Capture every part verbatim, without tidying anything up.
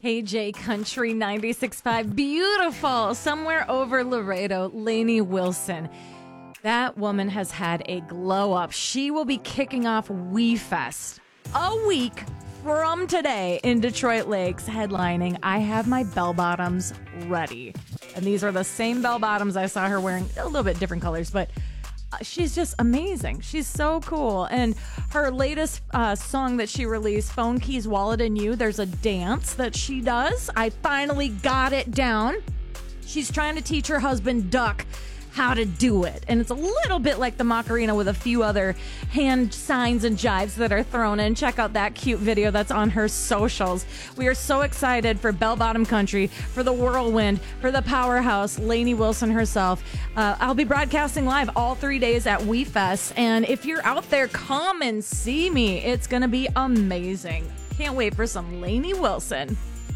K J Country ninety-six point five. Beautiful. Somewhere over Laredo, Lainey Wilson. That woman has had a glow up. She will be kicking off We Fest a week from today in Detroit Lakes, headlining. I have my bell bottoms ready. And these are the same bell bottoms I saw her wearing, a little bit different colors, but she's just amazing. She's so cool. And her latest uh, song that she released, Phone Keys, Wallet, and You, there's a dance that she does. I finally got it down. She's trying to teach her husband, Duck, how to do it. And it's a little bit like the Macarena with a few other hand signs and jives that are thrown in. Check out that cute video that's on her socials. We are so excited for Bell Bottom Country, for the whirlwind, for the powerhouse, Lainey Wilson herself. Uh, I'll be broadcasting live all three days at We Fest. And if you're out there, come and see me. It's going to be amazing. Can't wait for some Lainey Wilson.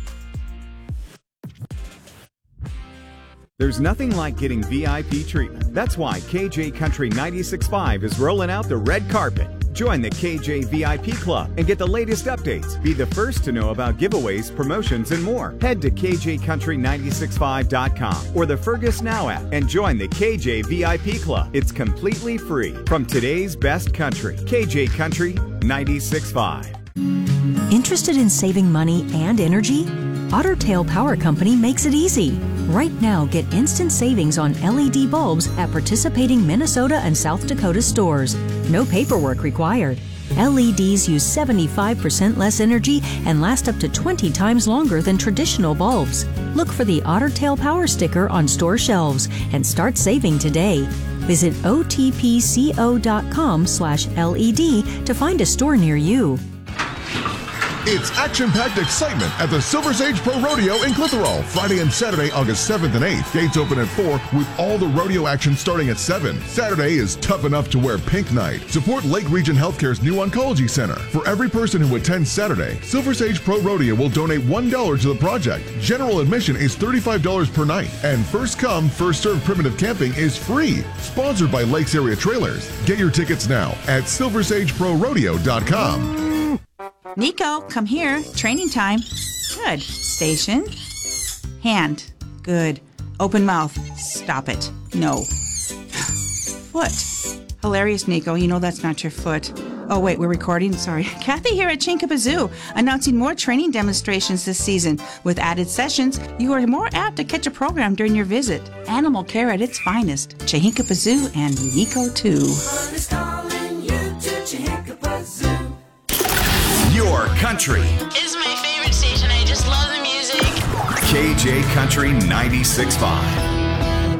There's nothing like getting V I P treatment. That's why K J Country ninety-six point five is rolling out the red carpet. Join the K J V I P Club and get the latest updates. Be the first to know about giveaways, promotions, and more. Head to K J country nine six five dot com or the Fergus Now app and join the K J V I P Club. It's completely free. From today's best country, K J Country ninety-six point five. Interested in saving money and energy? Otter Tail Power Company makes it easy. Right now, get instant savings on L E D bulbs at participating Minnesota and South Dakota stores. No paperwork required. L E Ds use seventy-five percent less energy and last up to twenty times longer than traditional bulbs. Look for the Otter Tail Power sticker on store shelves and start saving today. Visit O T P C O dot com slash L E D to find a store near you. It's action-packed excitement at the Silver Sage Pro Rodeo in Clitheroe, Friday and Saturday, August seventh and eighth. Gates open at four with all the rodeo action starting at seven. Saturday is tough enough to wear pink night. Support Lake Region Healthcare's new oncology center. For every person who attends Saturday, Silver Sage Pro Rodeo will donate one dollar to the project. General admission is thirty-five dollars per night, and first come, first served primitive camping is free. Sponsored by Lakes Area Trailers. Get your tickets now at silver sage pro rodeo dot com. Nico, come here. Training time. Good. Station. Hand. Good. Open mouth. Stop it. No. Foot. Hilarious, Nico. You know that's not your foot. Oh, wait, we're recording? Sorry. Kathy here at Chinkappa Zoo, announcing more training demonstrations this season. With added sessions, you are more apt to catch a program during your visit. Animal care at its finest. Chinkappa Zoo and Nico, too. Your country. It's my favorite station. I just love the music. K J Country ninety-six point five.